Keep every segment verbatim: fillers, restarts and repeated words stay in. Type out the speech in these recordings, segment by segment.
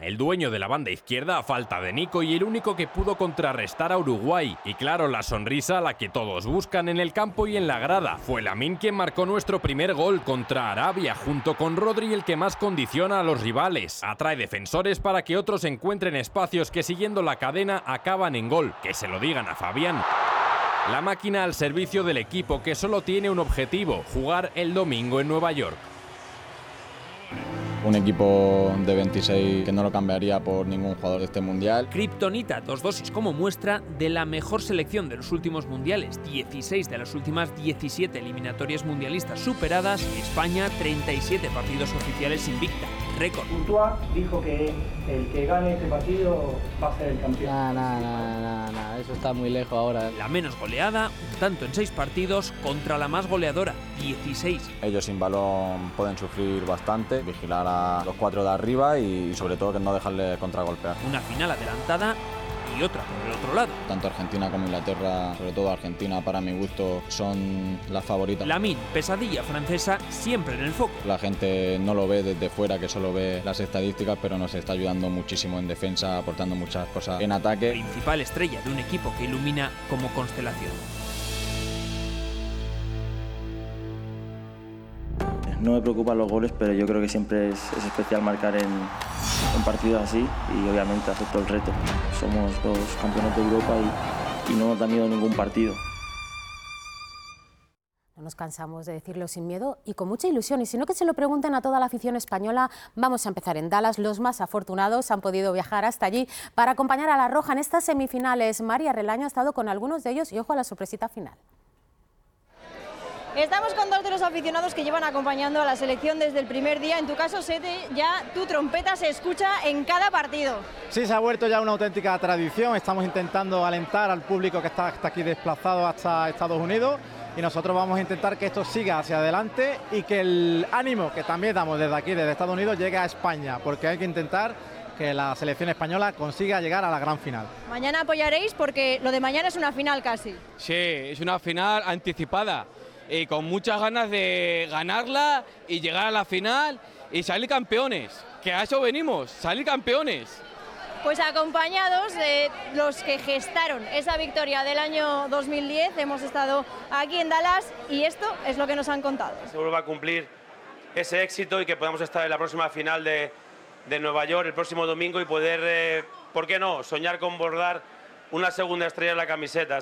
el dueño de la banda izquierda a falta de Nico y el único que pudo contrarrestar a Uruguay. Y claro, la sonrisa a la que todos buscan en el campo y en la grada. Fue Lamine quien marcó nuestro primer gol contra Arabia, junto con Rodri el que más condiciona a los rivales. Atrae defensores para que otros encuentren espacios que siguiendo la cadena acaban en gol. Que se lo digan a Fabián. La máquina al servicio del equipo que solo tiene un objetivo, jugar el domingo en Nueva York. Un equipo de veintiséis que no lo cambiaría por ningún jugador de este mundial. Kriptonita, dos dosis como muestra de la mejor selección de los últimos mundiales. dieciséis de las últimas diecisiete eliminatorias mundialistas superadas. España, treinta y siete partidos oficiales invicta. Récord. Courtois dijo que el que gane este partido va a ser el campeón. No, no, no, no, no, eso está muy lejos ahora. La menos goleada, un tanto en seis partidos, contra la más goleadora, dieciséis. Ellos sin balón pueden sufrir bastante, vigilar a los cuatro de arriba y sobre todo que no dejarle contragolpear. Una final adelantada y otra por el otro lado. Tanto Argentina como Inglaterra, sobre todo Argentina para mi gusto, son las favoritas. Lamine, pesadilla francesa, siempre en el foco. La gente no lo ve desde fuera, que solo ve las estadísticas, pero nos está ayudando muchísimo en defensa, aportando muchas cosas en ataque. Principal estrella de un equipo que ilumina como constelación. No me preocupan los goles, pero yo creo que siempre es, es especial marcar en, en partidos así y obviamente acepto el reto. Somos los campeones de Europa y, y no nos da miedo ningún partido. No nos cansamos de decirlo sin miedo y con mucha ilusión, y si no que se lo pregunten a toda la afición española. Vamos a empezar en Dallas. Los más afortunados han podido viajar hasta allí para acompañar a la Roja en estas semifinales. María Relaño ha estado con algunos de ellos y ojo a la sorpresita final. Estamos con dos de los aficionados que llevan acompañando a la selección desde el primer día. En tu caso, Sete, ya tu trompeta se escucha en cada partido. Sí, se ha vuelto ya una auténtica tradición. Estamos intentando alentar al público que está hasta aquí desplazado hasta Estados Unidos y nosotros vamos a intentar que esto siga hacia adelante y que el ánimo que también damos desde aquí, desde Estados Unidos, llegue a España, porque hay que intentar que la selección española consiga llegar a la gran final. Mañana apoyaréis porque lo de mañana es una final casi. Sí, es una final anticipada. Y con muchas ganas de ganarla y llegar a la final y salir campeones, que a eso venimos, salir campeones. Pues acompañados de los que gestaron esa victoria del año dos mil diez, hemos estado aquí en Dallas y esto es lo que nos han contado. Se vuelva a cumplir ese éxito y que podamos estar en la próxima final de, de Nueva York el próximo domingo y poder, eh, ¿por qué no?, soñar con bordar una segunda estrella en la camiseta.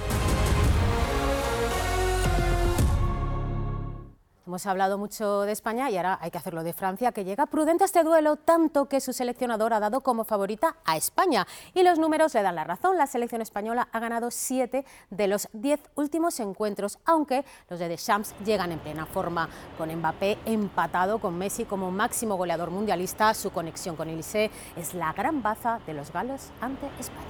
Hemos hablado mucho de España y ahora hay que hacerlo de Francia, que llega prudente a este duelo, tanto que su seleccionador ha dado como favorita a España. Y los números le dan la razón. La selección española ha ganado siete de los diez últimos encuentros, aunque los de Deschamps llegan en plena forma. Con Mbappé empatado con Messi como máximo goleador mundialista, su conexión con Elise es la gran baza de los galos ante España.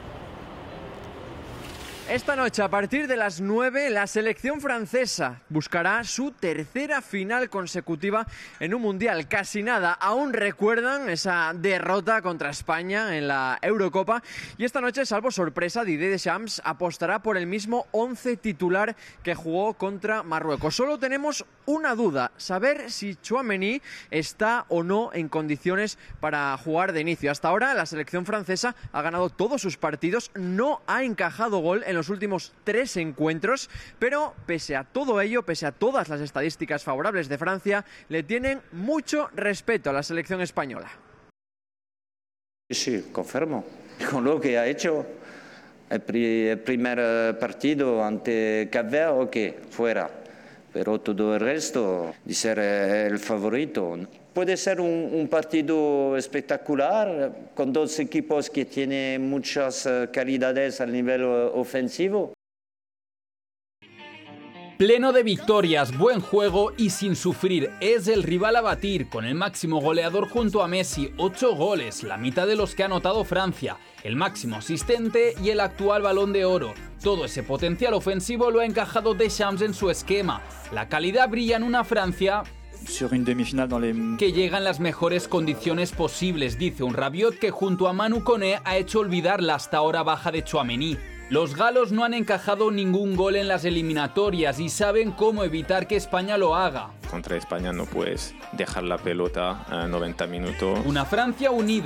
Esta noche, a partir de las nueve, la selección francesa buscará su tercera final consecutiva en un mundial. Casi nada, aún recuerdan esa derrota contra España en la Eurocopa. Y esta noche, salvo sorpresa, Didier Deschamps apostará por el mismo once titular que jugó contra Marruecos. Solo tenemos una duda, saber si Tchouaméni está o no en condiciones para jugar de inicio. Hasta ahora, la selección francesa ha ganado todos sus partidos, no ha encajado gol en los últimos tres encuentros, pero pese a todo ello, pese a todas las estadísticas favorables de Francia, le tienen mucho respeto a la selección española. Sí, confirmo. Con lo que ha hecho el, pri el primer partido ante Cap Verde, ok, fuera. Pero todo el resto de ser el favorito. Puede ser un, un partido espectacular con dos equipos que tienen muchas calidades a nivel ofensivo. Pleno de victorias, buen juego y sin sufrir. Es el rival a batir, con el máximo goleador junto a Messi, ocho goles, la mitad de los que ha anotado Francia, el máximo asistente y el actual Balón de Oro. Todo ese potencial ofensivo lo ha encajado Deschamps en su esquema. La calidad brilla en una Francia que llega en las mejores condiciones posibles, dice un Rabiot que junto a Manu Koné ha hecho olvidar la hasta ahora baja de Tchouaméni. Los galos no han encajado ningún gol en las eliminatorias y saben cómo evitar que España lo haga. Contra España no puedes dejar la pelota a noventa minutos. Una Francia unida.